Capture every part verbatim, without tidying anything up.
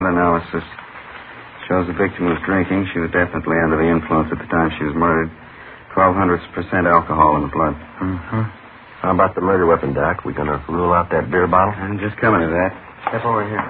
Analysis shows the victim was drinking. She was definitely under the influence at the time she was murdered. twelve hundredths percent alcohol in the blood. Mm-hmm. How about the murder weapon, Doc? We going to rule out that beer bottle? I'm just coming to that. Step over here.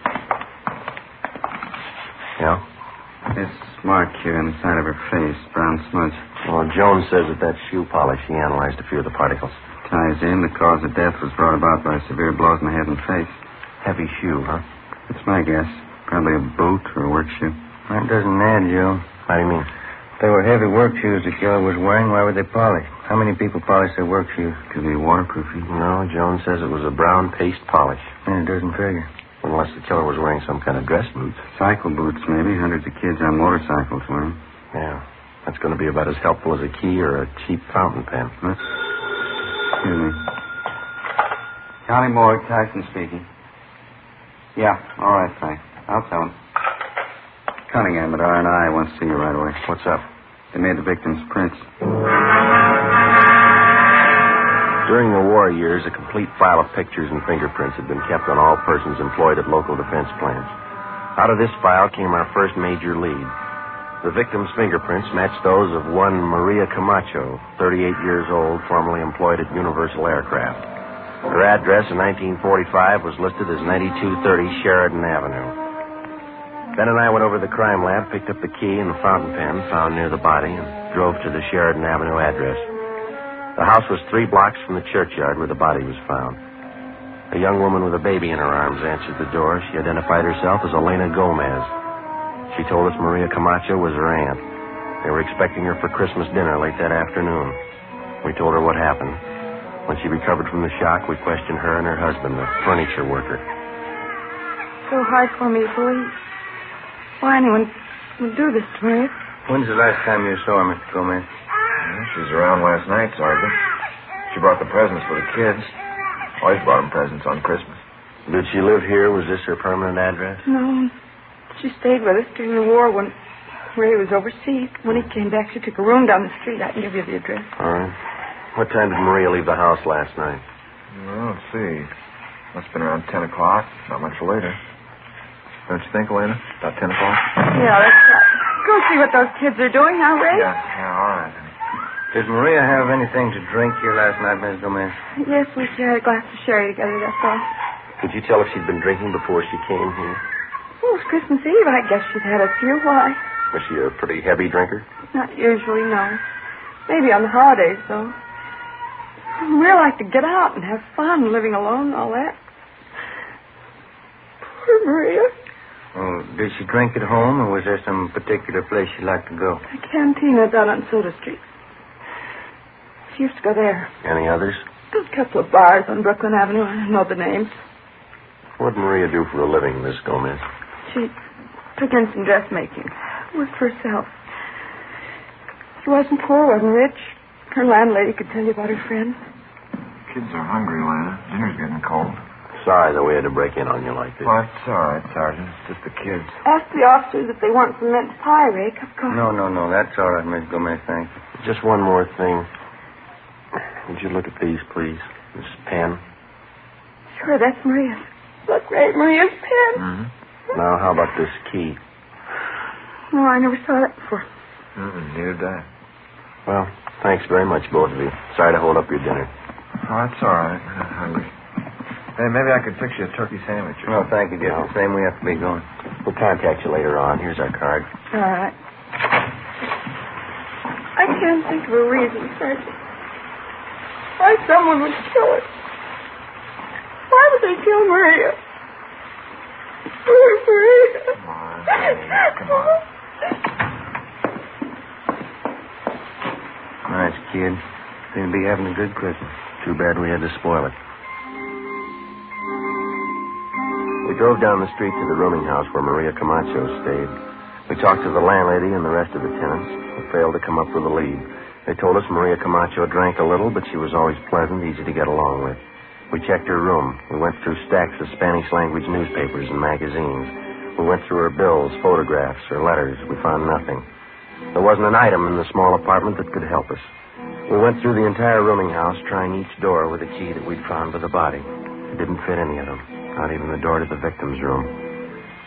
Yeah? This mark here on the side of her face, brown smudge. Well, Jones says that that's shoe polish. He analyzed a few of the particles. Ties in. The cause of death was brought about by severe blows in the head and face. Heavy shoe, huh? That's my guess. Probably a boot or a work shoe. That doesn't add, Joe. How do you mean? If they were heavy work shoes the killer was wearing, why would they polish? How many people polish their work shoes? Could be waterproofing. No, Jones says it was a brown paste polish. And it doesn't figure. Unless the killer was wearing some kind of dress boots. Cycle boots, maybe. Hundreds of kids on motorcycles wear them. Yeah. That's going to be about as helpful as a key or a cheap fountain pen. What? Excuse me. County Morgue, Tyson speaking. Yeah, all right, thanks. I'll tell him. Cunningham at R and I wants to see you right away. What's up? They made the victim's prints. During the war years, a complete file of pictures and fingerprints had been kept on all persons employed at local defense plants. Out of this file came our first major lead. The victim's fingerprints matched those of one Maria Camacho, thirty-eight years old, formerly employed at Universal Aircraft. Her address in nineteen forty-five was listed as ninety-two thirty Sheridan Avenue. Ben and I went over to the crime lab, picked up the key and the fountain pen found near the body, and drove to the Sheridan Avenue address. The house was three blocks from the churchyard where the body was found. A young woman with a baby in her arms answered the door. She identified herself as Elena Gomez. She told us Maria Camacho was her aunt. They were expecting her for Christmas dinner late that afternoon. We told her what happened. When she recovered from the shock, we questioned her and her husband, a furniture worker. So hard for me to believe. Why anyone would do this to me? When's the last time you saw her, Mister Gomez? Well, she was around last night, Sergeant. She brought the presents for the kids. Always brought them presents on Christmas. Did she live here? Was this her permanent address? No. She stayed with us during the war when Ray was overseas. When he came back, she took a room down the street. I can give you the address. All right. What time did Maria leave the house last night? Well, let's see. Must have been around ten o'clock. Not much later. Don't you think, Elena? About ten o'clock? Yeah, that's right. Go see what those kids are doing, huh, Ray? Yeah, yeah, all right. Did Maria have anything to drink here last night, Miss Gomez? Yes, we shared a glass of sherry together, that's all. Could you tell if she'd been drinking before she came here? Oh, it's Christmas Eve. I guess she'd had a few. Why? Was she a pretty heavy drinker? Not usually, no. Maybe on the holidays, though. We like to get out and have fun, living alone and all that. Poor Maria. Oh, did she drink at home, or was there some particular place she liked to go? A cantina down on Soda Street. She used to go there. Any others? A couple of bars on Brooklyn Avenue. I don't know the names. What did Maria do for a living, Miss Gomez? She took in some dressmaking. Worked for herself. She wasn't poor, wasn't rich. Her landlady could tell you about her friends. Kids are hungry, Lana. Dinner's getting cold. Sorry that we had to break in on you like this. Well, it's all right, Sergeant. It's just the kids. Ask the officers if they want some mince pie, Ray. Cup of coffee. No, no, no. That's all right, Miss Gomez, thanks. Just one more thing. Would you look at these, please? This pen. Sure, that's Maria's. Look, Ray, Maria's pen. Mm-hmm. Now, how about this key? No, I never saw that before. Mm-hmm. Neither did I. Well, thanks very much, both of you. Sorry to hold up your dinner. Oh, that's all right. I'm not hungry. Hey, maybe I could fix you a turkey sandwich or No, something. thank you, dear. No. The same we have to be going. We'll contact you later on. Here's our card. All right. I can't think of a reason, Sergeant. Why someone would kill her. Why would they kill Maria? Poor Maria. Come on, Maria, come on. Nice kid. Seem to be having a good Christmas. Too bad we had to spoil it. We drove down the street to the rooming house where Maria Camacho stayed. We talked to the landlady and the rest of the tenants, but failed to come up with a lead. They told us Maria Camacho drank a little, but she was always pleasant, easy to get along with. We checked her room. We went through stacks of Spanish-language newspapers and magazines. We went through her bills, photographs, her letters. We found nothing. There wasn't an item in the small apartment that could help us. We went through the entire rooming house, trying each door with a key that we'd found for the body. It didn't fit any of them, not even the door to the victim's room.